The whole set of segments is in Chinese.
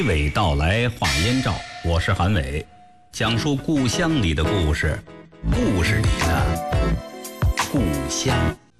娓道来话燕赵，我是韩伟，讲述故乡里的故事，故事里的故乡。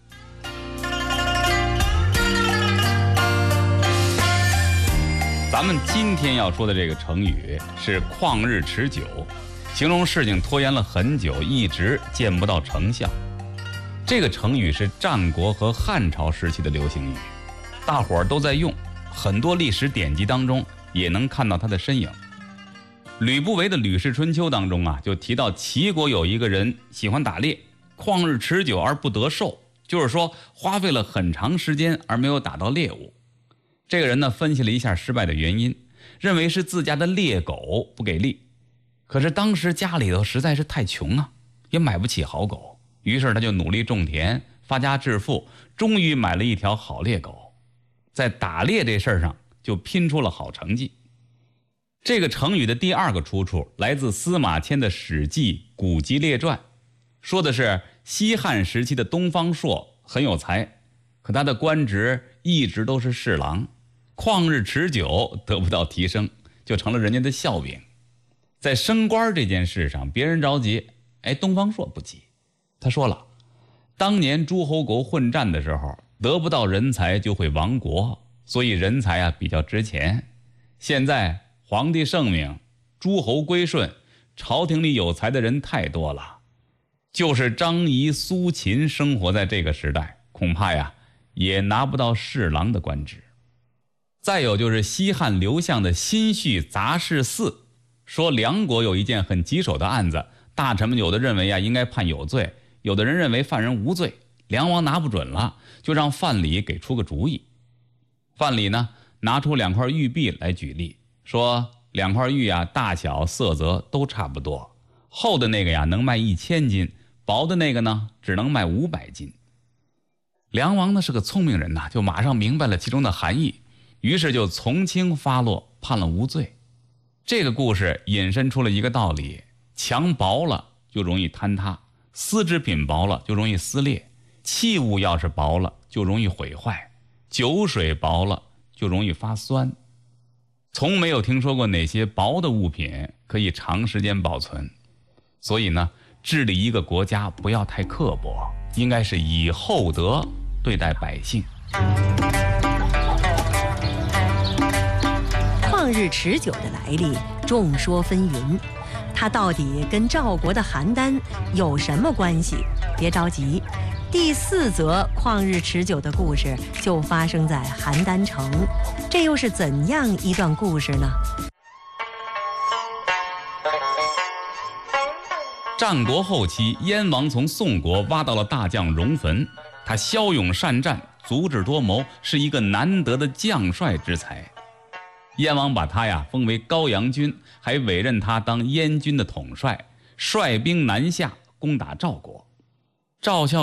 咱们今天要说的这个成语是旷日持久，形容事情拖延了很久，一直见不到成效。这个成语是战国和汉朝时期的流行语，大伙儿都在用，很多历史典籍当中也能看到它的身影。吕不韦的《吕氏春秋》当中就提到齐国有一个人喜欢打猎，旷日持久而不得兽，就是说花费了很长时间而没有打到猎物。这个人呢，分析了一下失败的原因，认为是自家的猎狗不给力。可是当时家里头实在是太穷也买不起好狗，于是他就努力种田，发家致富，终于买了一条好猎狗，在打猎这事儿上就拼出了好成绩。这个成语的第二个出处来自司马迁的《史记古籍列传》，说的是西汉时期的东方朔很有才，可他的官职一直都是侍郎，旷日持久得不到提升，就成了人家的笑柄。在升官这件事上，别人着急，东方朔不急。他说了，当年诸侯国混战的时候，得不到人才就会亡国，所以人才比较值钱。现在皇帝圣明，诸侯归顺，朝廷里有才的人太多了，就是张仪、苏秦生活在这个时代，恐怕也拿不到侍郎的官职。再有就是西汉刘向的《新序杂事4》，说梁国有一件很棘手的案子，大臣们有的认为应该判有罪，有的人认为犯人无罪，梁王拿不准了，就让范蠡给出个主意。范蠡呢，拿出2块玉璧来举例，说2块玉大小色泽都差不多，厚的那个能卖1000斤，薄的那个呢只能卖500斤。梁王呢是个聪明人就马上明白了其中的含义，于是就从轻发落，判了无罪。这个故事引申出了一个道理，墙薄了就容易坍塌，丝织品薄了就容易撕裂，器物要是薄了就容易毁坏，酒水薄了就容易发酸。从没有听说过哪些薄的物品可以长时间保存。所以呢，治理一个国家不要太刻薄，应该是以厚德对待百姓。 旷日持久的来历众说纷纭，它到底跟赵国的邯郸有什么关系？别着急，第4则旷日持久的故事就发生在邯郸城，这又是怎样一段故事呢？ 战国后期，燕王从宋国挖到了大将荣坟，他骁勇善战，足智多谋，是一个难得的将帅之才。燕王把他封为高阳君，还委任他当燕军的统帅，率兵南下攻打赵国。赵孝